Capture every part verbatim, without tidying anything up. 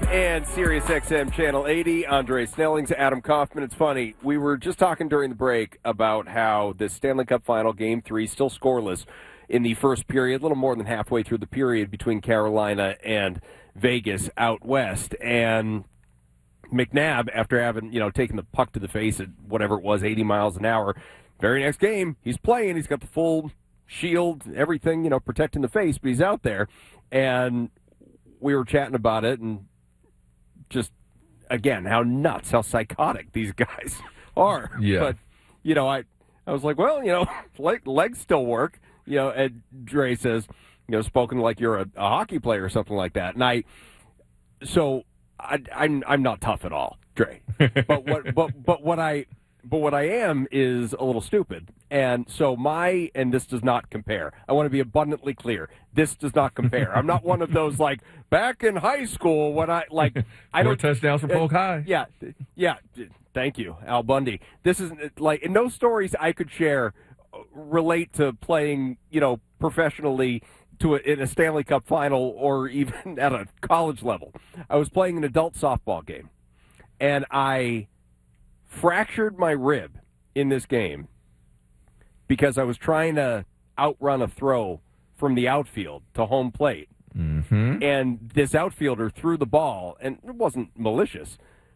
And SiriusXM Channel eighty, Andre Snellings, Adam Kaufman. It's funny, we were just talking during the break about how the Stanley Cup Final Game three still scoreless in the first period, a little more than halfway through the period between Carolina and Vegas out west. And McNabb, after having, you know, taken the puck to the face at whatever it was, eighty miles an hour, very next game, he's playing, he's got the full shield, everything, you know, protecting the face, but he's out there. And we were chatting about it, and just, again, how nuts, how psychotic these guys are. Yeah. But, you know, I, I was like, well, you know, leg, legs still work. You know, and Dre says, you know, spoken like you're a, a hockey player or something like that. And I, so I, I'm I'm not tough at all, Dre. But what but but what I but what I am is a little stupid. And so my and this does not compare. I want to be abundantly clear. This does not compare. I'm not one of those like back in high school when I like I Four don't touchdowns for Polk uh, High. Yeah, yeah. Thank you, Al Bundy. This is like no stories I could share relate to playing, you know, professionally to a, in a Stanley Cup final or even at a college level. I was playing an adult softball game, and I fractured my rib in this game because I was trying to outrun a throw from the outfield to home plate. Mm-hmm. And this outfielder threw the ball, and it wasn't malicious.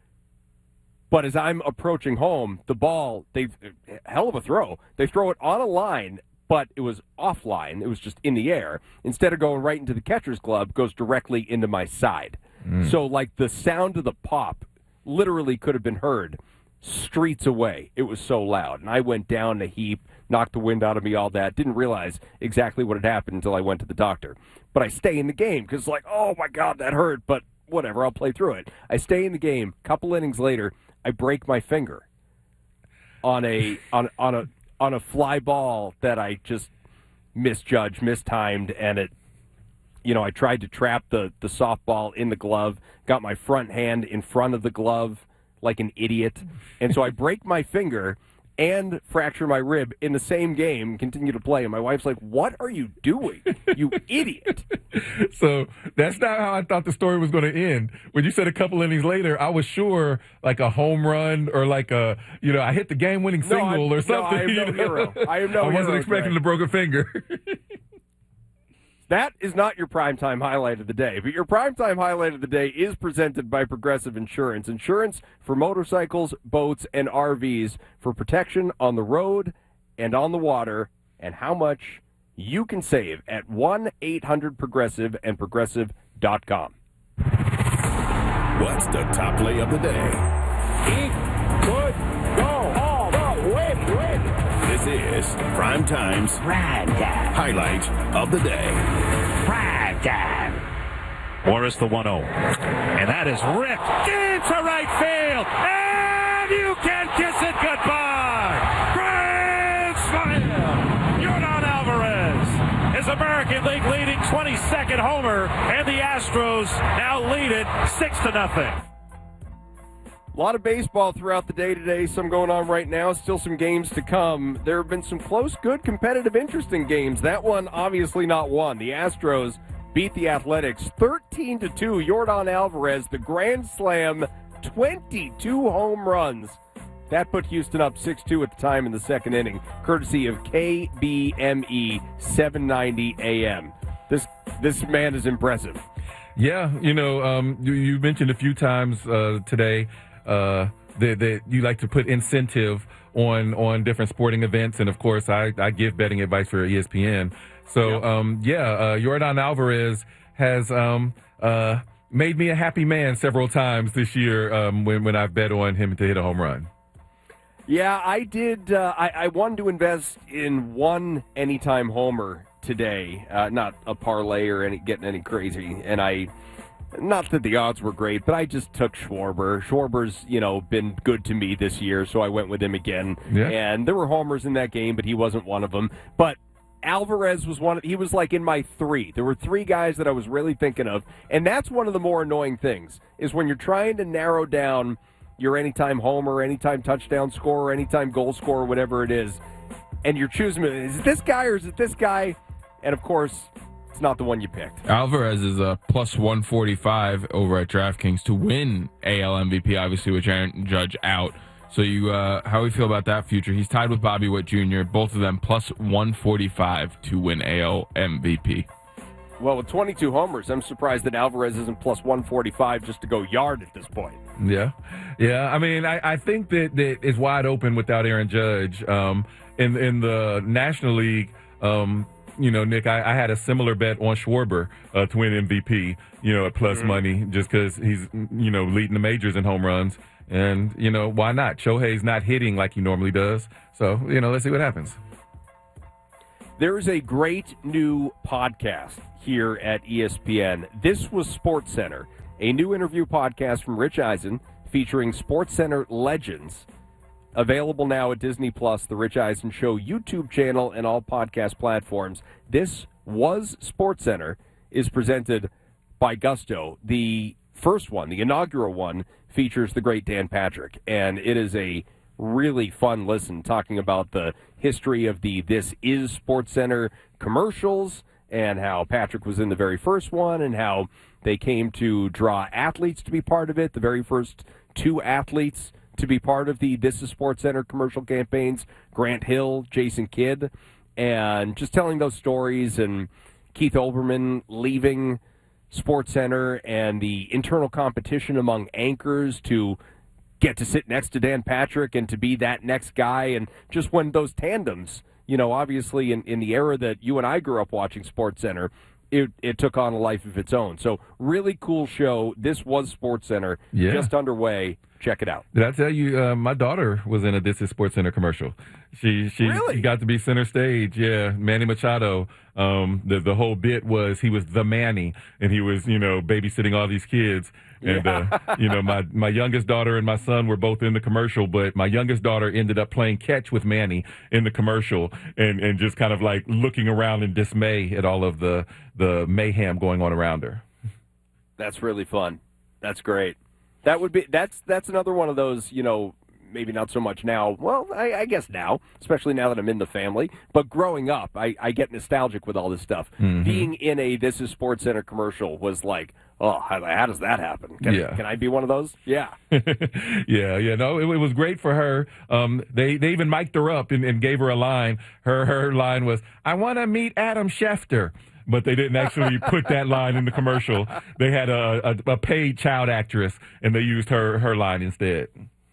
But as I'm approaching home, the ball, they hell of a throw. They throw it on a line, but it was offline. It was just in the air. Instead of going right into the catcher's glove, it goes directly into my side. Mm. So, like, the sound of the pop literally could have been heard streets away. It was so loud. And I went down a heap, knocked the wind out of me, all that. Didn't realize exactly what had happened until I went to the doctor. But I stay in the game because, like, oh, my God, that hurt. But whatever, I'll play through it. I stay in the game. A couple innings later, I break my finger on a on on a on a fly ball that I just misjudged, mistimed, and it, you know, I tried to trap the, the softball in the glove, got my front hand in front of the glove like an idiot, and so I break my finger and fracture my rib in the same game and continue to play. And my wife's like, what are you doing, you idiot? So that's not how I thought the story was going to end. When you said a couple innings later, I was sure like a home run or like a, you know, I hit the game-winning single no, or something. No, I am no you know? hero. I am no I wasn't hero, expecting Greg. a broken finger. That is not your primetime highlight of the day, but your primetime highlight of the day is presented by Progressive Insurance. Insurance for motorcycles, boats, and R Vs for protection on the road and on the water, and how much you can save at one eight hundred progressive and progressive dot com. What's the top play of the day? Eat, good, go, all the way, win. This is Prime Time's Prime Time. highlight of the day. Prime Time. Morris the one oh. And that is ripped into right field. And you can kiss it goodbye. Grand slam. Yordan Alvarez is American League leading twenty-second homer. And the Astros now lead it six to nothing. A lot of baseball throughout the day today, some going on right now, still some games to come. There have been some close, good, competitive, interesting games. That one obviously not one. The Astros beat the Athletics thirteen to two. Yordan Alvarez, the grand slam, twenty-two home runs. That put Houston up six two at the time in the second inning, courtesy of K B M E seven ninety A M. This this man is impressive. Yeah, you know, um, you, you mentioned a few times uh, today uh, that, that you like to put incentive on on different sporting events, and of course, I, I give betting advice for E S P N. So, yeah, um, yeah uh, Yordan Alvarez has um, uh, made me a happy man several times this year um, when when I've bet on him to hit a home run. Yeah, I did. Uh, I, I wanted to invest in one anytime homer today, uh, not a parlay or any getting any crazy. And I, not that the odds were great, but I just took Schwarber. Schwarber's, you know, been good to me this year, so I went with him again. Yeah. And there were homers in that game, but he wasn't one of them. But Alvarez was one of, he was like in my three. There were three guys that I was really thinking of. And that's one of the more annoying things, is when you're trying to narrow down your anytime homer, anytime touchdown scorer, anytime goal scorer, whatever it is, and you're choosing, is it this guy or is it this guy? And, of course, it's not the one you picked. Alvarez is a plus one forty-five over at DraftKings to win A L M V P, obviously with Aaron Judge out. So you, uh, how do we feel about that future? He's tied with Bobby Witt Junior Both of them plus one forty-five to win A L M V P. Well, with twenty-two homers, I'm surprised that Alvarez isn't plus one forty-five just to go yard at this point. Yeah. Yeah. I mean, I, I think that, that it's wide open without Aaron Judge. Um, in, in the National League, um, you know, Nick, I, I had a similar bet on Schwarber uh, to win M V P, you know, at plus mm-hmm. money just because he's, you know, leading the majors in home runs. And, you know, why not? Shohei's not hitting like he normally does. So, you know, let's see what happens. There is a great new podcast here at E S P N. This was SportsCenter, a new interview podcast from Rich Eisen featuring SportsCenter legends. Available now at Disney Plus, the Rich Eisen Show YouTube channel, and all podcast platforms. This was SportsCenter is presented by Gusto. The first one, the inaugural one, features the great Dan Patrick, and it is a really fun listen talking about the history of the This Is SportsCenter commercials and how Patrick was in the very first one and how they came to draw athletes to be part of it, the very first two athletes to be part of the This Is SportsCenter commercial campaigns, Grant Hill, Jason Kidd, and just telling those stories and Keith Olbermann leaving SportsCenter and the internal competition among anchors to get to sit next to Dan Patrick and to be that next guy. And just when those tandems, you know, obviously in, in the era that you and I grew up watching SportsCenter, it, it took on a life of its own. So really cool show. This was SportsCenter, yeah. just underway. Check it out. Did I tell you uh, my daughter was in a This Is SportsCenter commercial? She she really? got to be center stage. Yeah, Manny Machado. Um, the the whole bit was he was the Manny, and he was you know babysitting all these kids. And yeah. uh, you know my my youngest daughter and my son were both in the commercial, but my youngest daughter ended up playing catch with Manny in the commercial, and and just kind of like looking around in dismay at all of the the mayhem going on around her. That's really fun. That's great. That would be that's that's another one of those, you know, maybe not so much now. Well, I, I guess now, especially now that I'm in the family. But growing up, I, I get nostalgic with all this stuff. Mm-hmm. Being in a This Is SportsCenter commercial was like, oh, how, how does that happen? Can, yeah. can I be one of those? Yeah. yeah, yeah. No, it, it was great for her. Um, they they even mic'd her up and, and gave her a line. Her her line was, "I want to meet Adam Schefter." But they didn't actually put that line in the commercial. They had a, a, a paid child actress, and they used her, her line instead.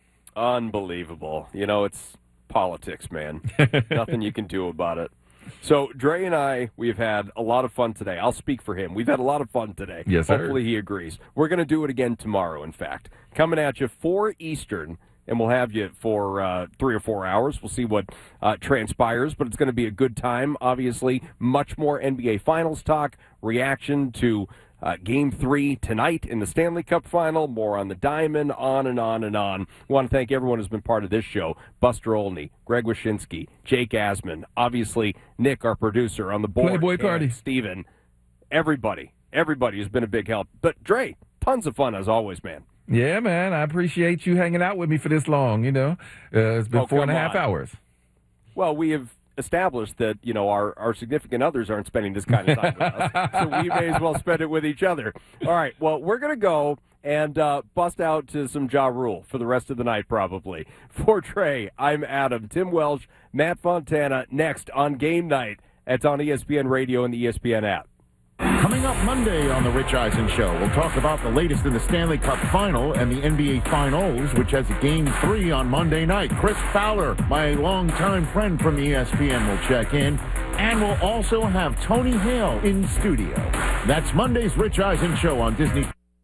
Unbelievable. You know, it's politics, man. Nothing you can do about it. So, Dre and I, we've had a lot of fun today. I'll speak for him. We've had a lot of fun today. Yes, sir. Hopefully he agrees. We're going to do it again tomorrow, in fact. Coming at you four Eastern. And we'll have you for uh, three or four hours. We'll see what uh, transpires, but it's going to be a good time, obviously. Much more N B A Finals talk, reaction to uh, Game three tonight in the Stanley Cup Final, more on the Diamond, on and on and on. I want to thank everyone who's been part of this show. Buster Olney, Greg Wyshynski, Jake Asman, obviously Nick, our producer, on the board. Playboy Party. Steven. Everybody. Everybody has been a big help. But, Dre, tons of fun as always, man. Yeah, man. I appreciate you hanging out with me for this long, you know. Uh, it's been oh, four and a half on. hours. Well, we have established that, you know, our, our significant others aren't spending this kind of time with us. So we may as well spend it with each other. All right. Well, we're going to go and uh, bust out to some Ja Rule for the rest of the night, probably. For Trey, I'm Adam. Tim Welsh, Matt Fontana, next on Game Night. It's on E S P N Radio and the E S P N app. Coming up Monday on The Rich Eisen Show, we'll talk about the latest in the Stanley Cup Final and the N B A Finals, which has a Game three on Monday night. Chris Fowler, my longtime friend from E S P N, will check in. And we'll also have Tony Hale in studio. That's Monday's Rich Eisen Show on Disney. E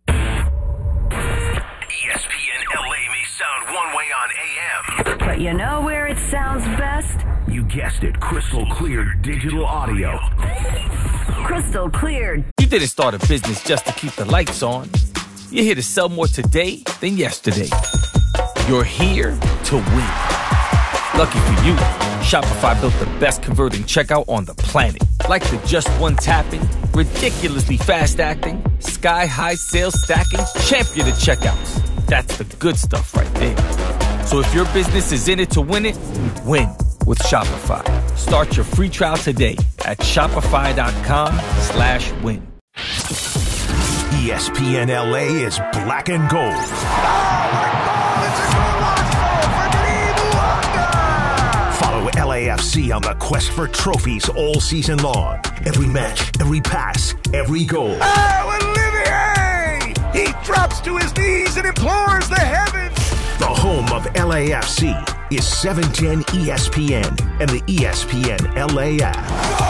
S P N L A may sound one way on A M. But you know where it sounds best? You guessed it, crystal clear digital audio. Crystal clear. You didn't start a business just to keep the lights on. You're here to sell more today than yesterday. You're here to win. Lucky for you, Shopify built the best converting checkout on the planet. Like the just one tapping, ridiculously fast acting, sky-high sales stacking, champion of checkouts. That's the good stuff right there. So if your business is in it to win it, win with Shopify. Start your free trial today at shopify.com slash win. E S P N L A is black and gold. Follow L A F C on the quest for trophies all season long. Every match, every pass, every goal. Oh, Olivier! He drops to his knees and implores the heavens. The home of L A F C is seven ten E S P N and the E S P N L A app.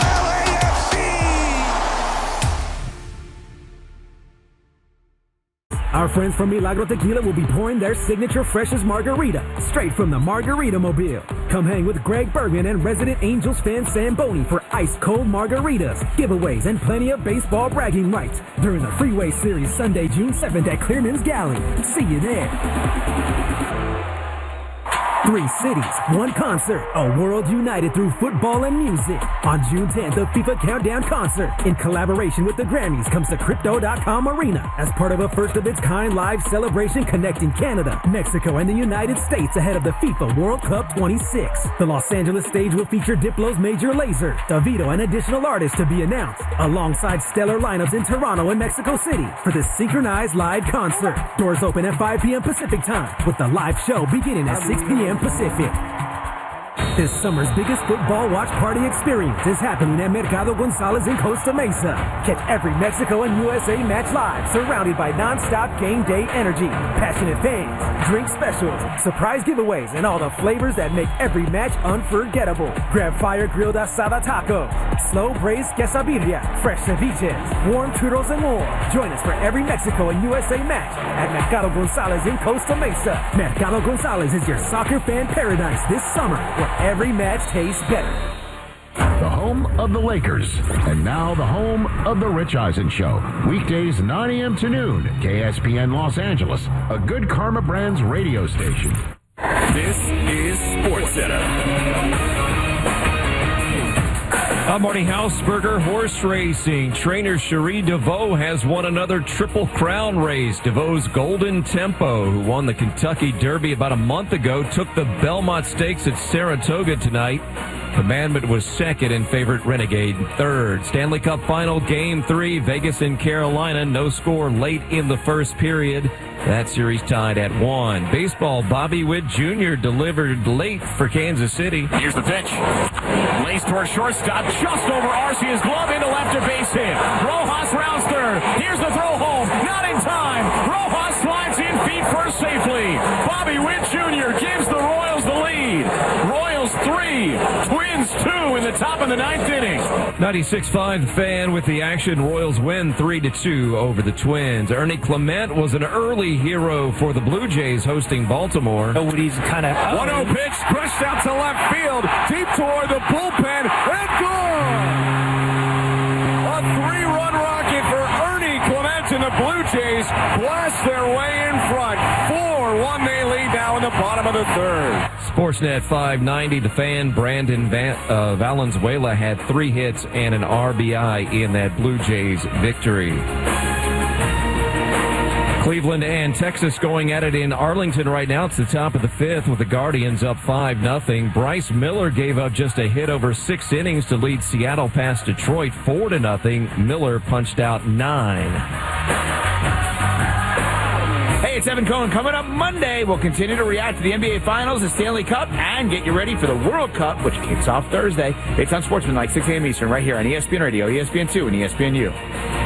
Our friends from Milagro Tequila will be pouring their signature freshest margarita straight from the Margarita Mobile. Come hang with Greg Bergen and resident Angels fan Sam Boney for ice-cold margaritas, giveaways, and plenty of baseball bragging rights during the Freeway Series Sunday, June seventh at Clearman's Galley. See you there. Three cities, one concert, a world united through football and music. On June tenth, the FIFA Countdown Concert, in collaboration with the Grammys, comes to Crypto dot com Arena as part of a first-of-its-kind live celebration connecting Canada, Mexico, and the United States ahead of the FIFA World Cup twenty-six. The Los Angeles stage will feature Diplo's Major Lazer, Davido, and additional artists to be announced, alongside stellar lineups in Toronto and Mexico City for this synchronized live concert. Doors open at five p.m. Pacific time, with the live show beginning at six p.m. Pacific. This summer's biggest football watch party experience is happening at Mercado Gonzalez in Costa Mesa. Catch every Mexico and U S A match live, surrounded by non-stop game day energy, passionate fans, drink specials, surprise giveaways, and all the flavors that make every match unforgettable. Grab fire-grilled asada tacos, slow-braised quesadilla, fresh ceviches, warm churros, and more. Join us for every Mexico and U S A match at Mercado Gonzalez in Costa Mesa. Mercado Gonzalez is your soccer fan paradise this summer, where every match tastes better. The home of the Lakers. And now the home of the Rich Eisen Show. Weekdays nine a.m. to noon. K S P N Los Angeles. A Good Karma Brands radio station. This is SportsCenter. I'm Marty Hausberger. Horse racing. Trainer Cherie DeVoe has won another Triple Crown race. DeVoe's Golden Tempo, who won the Kentucky Derby about a month ago, took the Belmont Stakes at Saratoga tonight. Commandment was second and favorite Renegade third. Stanley Cup Final Game three, Vegas and Carolina. No score late in the first period. That series tied at one. Baseball, Bobby Witt Junior delivered late for Kansas City. Here's the pitch. Lays toward shortstop, just over Arcia's glove into left to base hit. Rojas rounds third. Here's the throw home. Not in time. Rojas slides in feet first safely. Bobby Witt Junior gives the Royals the lead. Royals three, Twins two in the top of the ninth inning. ninety-six point five Fan with the action. Royals win three to two over the Twins. Ernie Clement was an early hero for the Blue Jays hosting Baltimore. Nobody's kind of one oh pitch, crushed out to left field, deep toward the bullpen, and gone! A three-run rocket for Ernie Clement, and the Blue Jays blast their way in front. four one they lead now in the bottom of the third. Sportsnet five ninety, the Fan, Brandon Van, uh, Valenzuela had three hits and an R B I in that Blue Jays victory. Cleveland and Texas going at it in Arlington right now. It's the top of the fifth with the Guardians up five nothing. Bryce Miller gave up just a hit over six innings to lead Seattle past Detroit four to nothing. Miller punched out nine. Hey, it's Evan Cohen. Coming up Monday, we'll continue to react to the N B A Finals, the Stanley Cup, and get you ready for the World Cup, which kicks off Thursday. It's on Sportsman, like six a.m. Eastern, right here on E S P N Radio, E S P N two, and E S P N U.